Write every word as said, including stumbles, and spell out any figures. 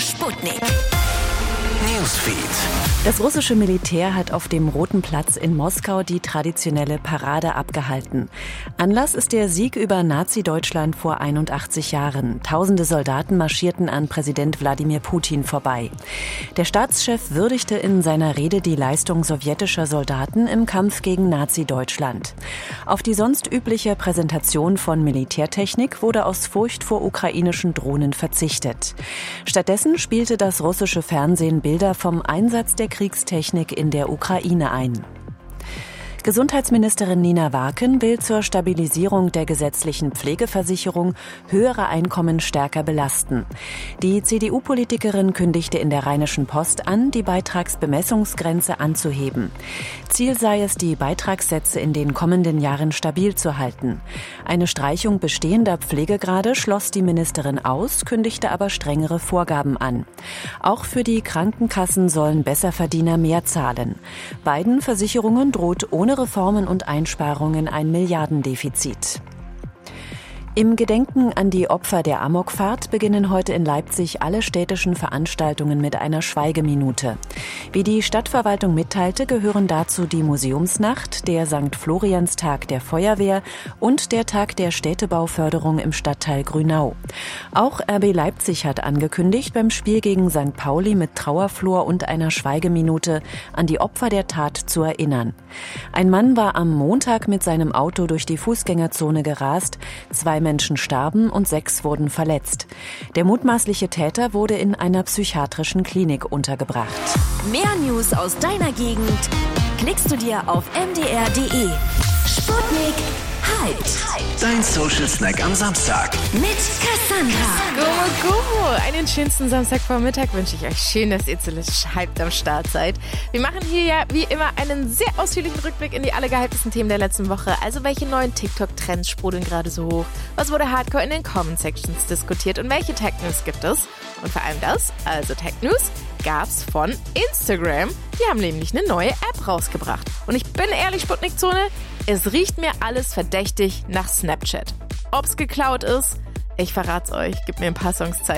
Sputnik Newsfeed. Das russische Militär hat auf dem Roten Platz in Moskau die traditionelle Parade abgehalten. Anlass ist der Sieg über Nazi-Deutschland vor einundachtzig Jahren. Tausende Soldaten marschierten an Präsident Wladimir Putin vorbei. Der Staatschef würdigte in seiner Rede die Leistung sowjetischer Soldaten im Kampf gegen Nazi-Deutschland. Auf die sonst übliche Präsentation von Militärtechnik wurde aus Furcht vor ukrainischen Drohnen verzichtet. Stattdessen spielte das russische Fernsehen Bilder vom Einsatz der Kriegstechnik in der Ukraine ein. Gesundheitsministerin Nina Warken will zur Stabilisierung der gesetzlichen Pflegeversicherung höhere Einkommen stärker belasten. Die C D U-Politikerin kündigte in der Rheinischen Post an, die Beitragsbemessungsgrenze anzuheben. Ziel sei es, die Beitragssätze in den kommenden Jahren stabil zu halten. Eine Streichung bestehender Pflegegrade schloss die Ministerin aus, kündigte aber strengere Vorgaben an. Auch für die Krankenkassen sollen Besserverdiener mehr zahlen. Beiden Versicherungen droht ohne Reformen und Einsparungen ein Milliardendefizit. Im Gedenken an die Opfer der Amokfahrt beginnen heute in Leipzig alle städtischen Veranstaltungen mit einer Schweigeminute. Wie die Stadtverwaltung mitteilte, gehören dazu die Museumsnacht, der Sankt Florianstag der Feuerwehr und der Tag der Städtebauförderung im Stadtteil Grünau. Auch R B Leipzig hat angekündigt, beim Spiel gegen Sankt Pauli mit Trauerflor und einer Schweigeminute an die Opfer der Tat zu erinnern. Ein Mann war am Montag mit seinem Auto durch die Fußgängerzone gerast. Zwei Menschen starben und sechs wurden verletzt. Der mutmaßliche Täter wurde in einer psychiatrischen Klinik untergebracht. Mehr News aus deiner Gegend klickst du dir auf m d r punkt d e. Sputnik Hyped. Dein Social Snack am Samstag. Mit Cassandra. Gummo, Gummo. Einen schönsten Samstagvormittag wünsche ich euch. Schön, dass ihr zuletzt hyped am Start seid. Wir machen hier ja wie immer einen sehr ausführlichen Rückblick in die alle gehyptesten Themen der letzten Woche. Also welche neuen TikTok-Trends sprudeln gerade so hoch? Was wurde hardcore in den Comment-Sections diskutiert? Und welche Tech-News gibt es? Und vor allem das, also Tech-News, gab's von Instagram. Die haben nämlich eine neue App rausgebracht. Und ich bin ehrlich, Sputnik-Zone, es riecht mir alles verdächtig nach Snapchat. Ob's geklaut ist, ich verrat's euch. Gebt mir ein paar Songs Zeit.